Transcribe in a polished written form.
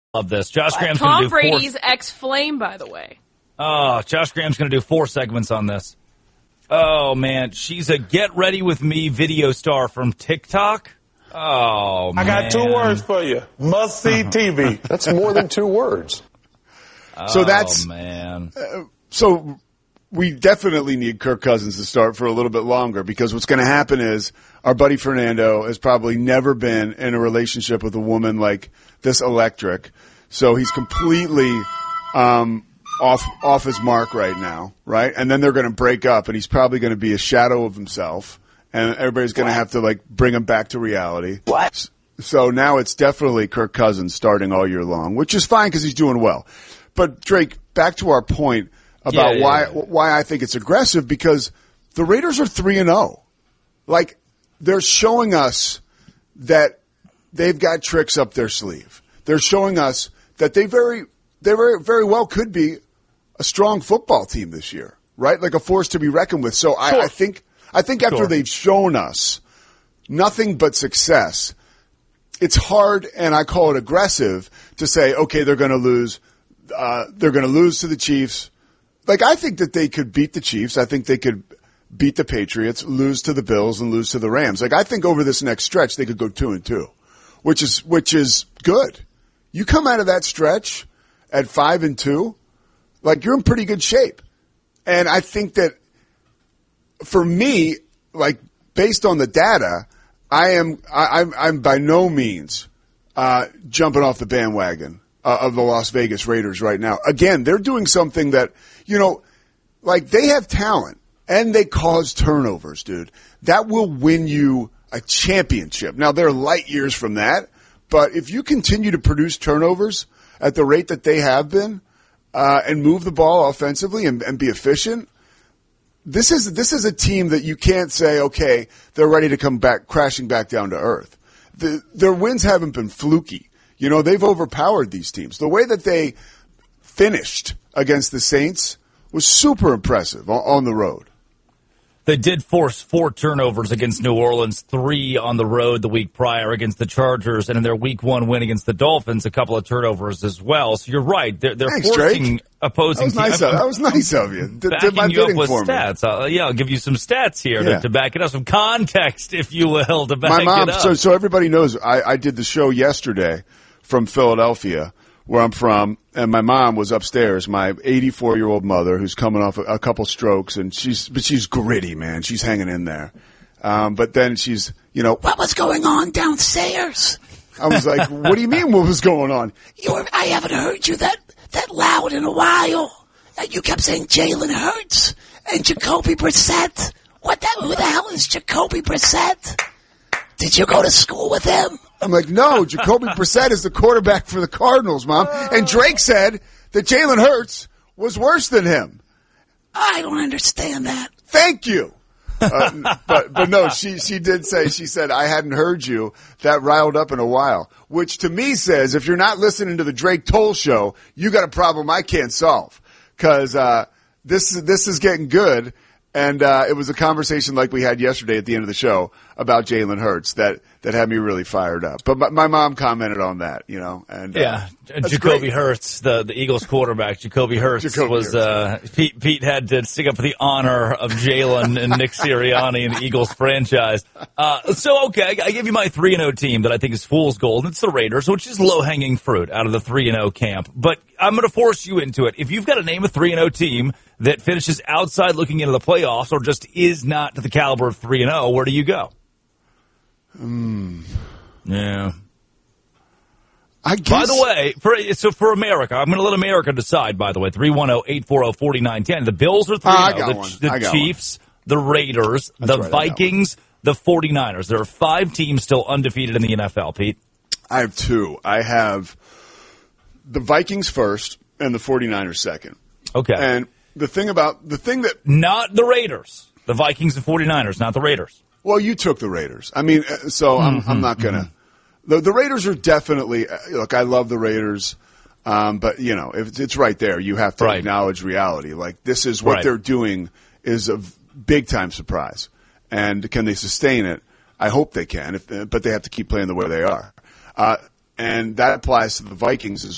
love this. Josh Graham's going to do Tom Brady's ex-flame, by the way. Oh, Josh Graham's going to do 4 segments on this. Oh, man. She's a get ready with me video star from TikTok. Oh, man. I got 2 words for you. Must-see TV. That's more than 2 words. So that's, man. So we definitely need Kirk Cousins to start for a little bit longer, because what's going to happen is our buddy Fernando has probably never been in a relationship with a woman like this electric. So he's completely off his mark right now, right? And then they're going to break up, and he's probably going to be a shadow of himself, and everybody's going to have to like bring him back to reality. What? So now it's definitely Kirk Cousins starting all year long, which is fine because he's doing well. But Drake, back to our point about why I think it's aggressive, because the Raiders are 3-0. Like, they're showing us that they've got tricks up their sleeve. They're showing us that they very well could be a strong football team this year, right? Like a force to be reckoned with. So I think after they've shown us nothing but success, it's hard, and I call it aggressive, to say, okay, they're going to lose. They're going to lose to the Chiefs. Like, I think that they could beat the Chiefs. I think they could beat the Patriots, lose to the Bills, and lose to the Rams. Like, I think over this next stretch they could go 2-2, which is good. You come out of that stretch at 5-2, like, you're in pretty good shape. And I think that for me, like, based on the data, I'm by no means jumping off the bandwagon of the Las Vegas Raiders right now. Again, they're doing something that, like, they have talent and they cause turnovers, dude. That will win you a championship. Now, they're light years from that, but if you continue to produce turnovers at the rate that they have been, and move the ball offensively and be efficient, this is a team that you can't say, okay, they're ready to come back, crashing back down to earth. Their wins haven't been fluky. They've overpowered these teams. The way that they finished against the Saints was super impressive on the road. They did force 4 turnovers against New Orleans, 3 on the road the week prior against the Chargers, and in their Week 1 win against the Dolphins, a couple of turnovers as well. So you're right. They're Thanks, forcing Drake. opposing teams. That was nice of you. Backing you up with stats. I'll give you some stats here to back it up, some context, if you will, to back My mom, it up. so everybody knows, I did the show yesterday from Philadelphia, where I'm from, and my mom was upstairs, my 84-year-old mother, who's coming off a couple strokes, and she's gritty, man. She's hanging in there. But then she's, what was going on downstairs? I was like, what do you mean what was going on? I haven't heard you that loud in a while. You kept saying Jalen Hurts and Jacoby Brissett. Who the hell is Jacoby Brissett? Did you go to school with him? I'm like, no, Jacoby Brissett is the quarterback for the Cardinals, Mom. And Drake said that Jalen Hurts was worse than him. I don't understand that. Thank you. But no, she did say, she said, I hadn't heard you that riled up in a while, which to me says, if you're not listening to the Drake Toll Show, you got a problem I can't solve. Cause, this is getting good. And it was a conversation like we had yesterday at the end of the show about Jalen Hurts that had me really fired up. But my mom commented on that, and Jacoby Hurts, the Eagles quarterback. Jacoby Hurts was Pete had to stick up for the honor of Jalen and Nick Sirianni and the Eagles franchise. Okay, I give you my 3-0 team that I think is fool's gold. It's the Raiders, which is low-hanging fruit out of the 3-0 camp. But I'm going to force you into it. If you've got to name a 3-0 team that finishes outside looking into the playoffs or just is not to the caliber of 3-0, where do you go? Yeah. I guess. By the way, for America, I'm going to let America decide, by the way, 310-840-4910. The Bills are 3-0. The Chiefs, the Raiders, the Vikings, the 49ers. There are 5 teams still undefeated in the NFL, Pete. I have 2. I have the Vikings first and the 49ers second. Okay. And the thing that... Not the Raiders. The Vikings and 49ers, not the Raiders. Well, you took the Raiders. I mean, so I'm not going to... The Raiders are definitely... Look, I love the Raiders, but, if it's right there. You have to acknowledge reality. Like, this is what they're doing is a big-time surprise. And can they sustain it? I hope they can, but they have to keep playing the way they are. And that applies to the Vikings as